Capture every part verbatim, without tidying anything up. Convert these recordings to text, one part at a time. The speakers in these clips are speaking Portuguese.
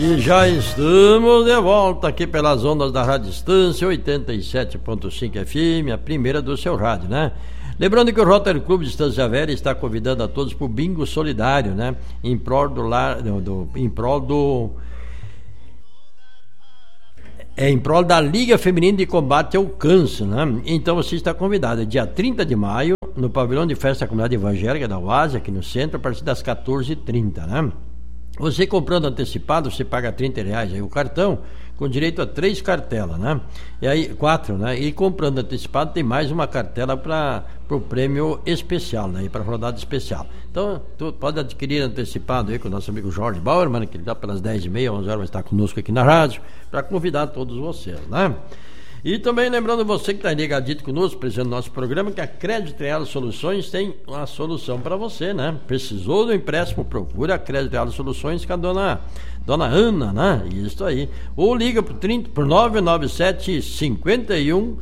E já estamos de volta aqui pelas ondas da Rádio Distância oitenta e sete ponto cinco F M, a primeira do seu rádio, né? Lembrando que o Rotary Clube de Estância Velha está convidando a todos para o bingo solidário, né? Em prol do, lar, do, do em prol do é em prol da Liga Feminina de Combate ao Câncer, né? Então você está convidado, é dia trinta de maio, no pavilhão de festa da comunidade evangélica da U A S, aqui no centro, a partir das quatorze e trinta, né? Você comprando antecipado, você paga trinta reais aí o cartão, com direito a três cartelas, né? E aí, quatro, né? E comprando antecipado tem mais uma cartela para o prêmio especial, né? Para a rodada especial. Então, tu pode adquirir antecipado aí com o nosso amigo Jorge Bauerman, que ele dá pelas dez e meia, onze horas, vai estar conosco aqui na rádio, para convidar todos vocês, né? E também lembrando você que está ligadito conosco, precisando do nosso programa, que a Crédito Real Soluções tem uma solução para você, né? Precisou do empréstimo, procura a Crédito Real Soluções com a dona, dona Ana, né? Isso aí. Ou liga por, trinta, por nove nove sete, cinco um,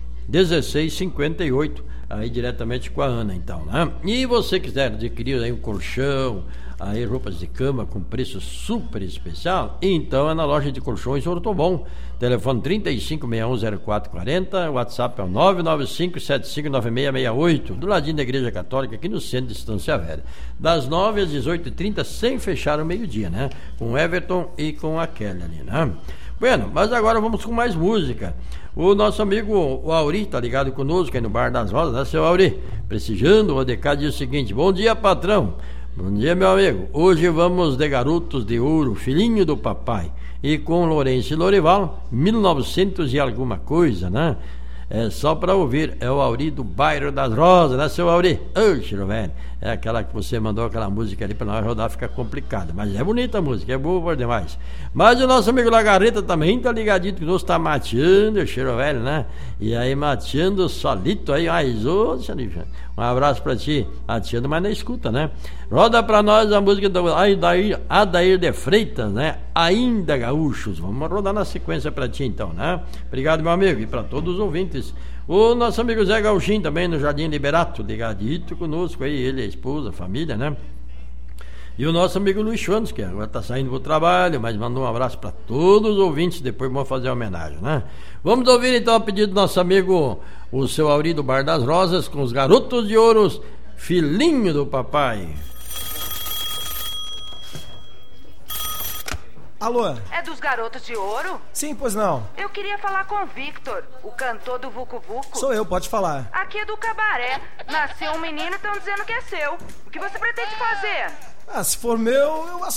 um seis cinco oito, aí diretamente com a Ana, então, né? E você quiser adquirir aí um colchão, aí roupas de cama com preço super especial, então é na loja de colchões Ortobon. Telefone trinta e cinco, sessenta e um, zero quatro quarenta, WhatsApp é o nove nove cinco, sete cinco nove seis seis oito, do ladinho da Igreja Católica, aqui no centro de Estância Velha. Das nove às dezoito e trinta, sem fechar o meio-dia, né? Com o Everton e com a Kelly ali, né? Bueno, mas agora vamos com mais música. O nosso amigo o Auri tá ligado conosco aí no Bar das Rosas, né, seu Auri? Prestigiando, o A D K diz o seguinte: bom dia, patrão. Bom dia, meu amigo. Hoje vamos de Garotos de Ouro, Filhinho do Papai. E com Lourenço e Lorival, mil e novecentos e alguma coisa, né? É só para ouvir. É o Auri do Bairro das Rosas, né, seu Auri? Ô, Chiro velho. É aquela que você mandou aquela música ali para nós rodar, fica complicado. Mas é bonita a música, é boa por demais. Mas o nosso amigo Lagarreta também tá ligadito que nós tá mateando o Chiro velho, né? E aí mateando solito aí, mais outro. Um abraço pra ti, mateando, mas na escuta, né? Roda pra nós a música do Adair, Adair de Freitas, né? Ainda Gaúchos. Vamos rodar na sequência pra ti então, né? Obrigado, meu amigo, e pra todos os ouvintes. O nosso amigo Zé Gauchinho também no Jardim Liberato, ligadito conosco aí, ele, a esposa, a família, né? E o nosso amigo Luiz Schwanz, que agora está saindo pro trabalho, mas mandou um abraço para todos os ouvintes, depois vamos fazer a homenagem, né? Vamos ouvir então o pedido do nosso amigo, o seu Auri do Bar das Rosas, com os Garotos de Ouros, Filhinho do Papai. Alô? É dos Garotos de Ouro? Sim, pois não. Eu queria falar com o Victor, o cantor do Vucu Vucu. Sou eu, pode falar. Aqui é do Cabaré. Nasceu um menino e estão dizendo que é seu. O que você pretende fazer? Ah, se for meu, eu